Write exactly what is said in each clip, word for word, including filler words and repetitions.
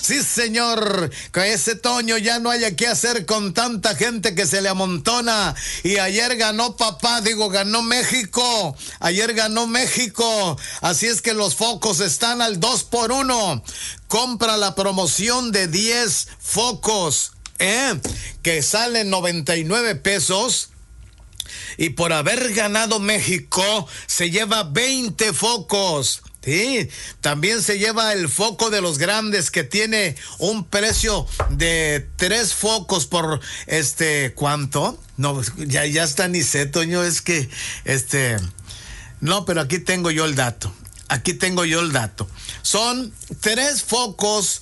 Sí, señor, que ese Toño ya no haya qué hacer con tanta gente que se le amontona. Y ayer ganó papá, digo, ganó México. Ayer ganó México. Así es que los focos están al dos por uno. Compra la promoción de diez focos, ¿eh? Que salen noventa y nueve pesos. Y por haber ganado México, se lleva veinte focos. Sí, también se lleva el foco de los grandes que tiene un precio de tres focos por este, ¿cuánto? No, ya, ya está ni sé, Toño, es que, este, no, pero aquí tengo yo el dato, aquí tengo yo el dato. Son tres focos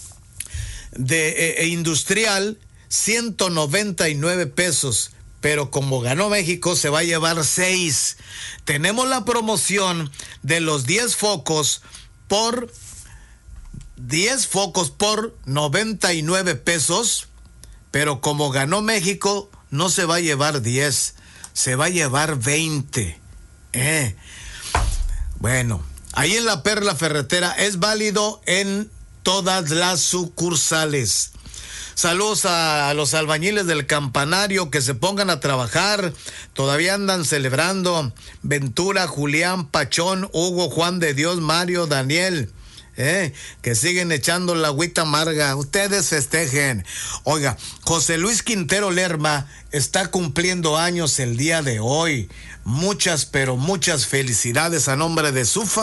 de eh, industrial, ciento noventa y nueve pesos. Pero como ganó México, se va a llevar seis. Tenemos la promoción de los diez focos por diez focos por noventa y nueve pesos. Pero como ganó México, no se va a llevar diez, se va a llevar veinte. Eh. Bueno, ahí en la Perla Ferretera es válido en todas las sucursales. Saludos a, a los albañiles del campanario que se pongan a trabajar. Todavía andan celebrando. Ventura, Julián, Pachón, Hugo, Juan de Dios, Mario, Daniel. Eh, que siguen echando la agüita amarga. Ustedes festejen. Oiga, José Luis Quintero Lerma está cumpliendo años el día de hoy. Muchas, pero muchas felicidades a nombre de su familia.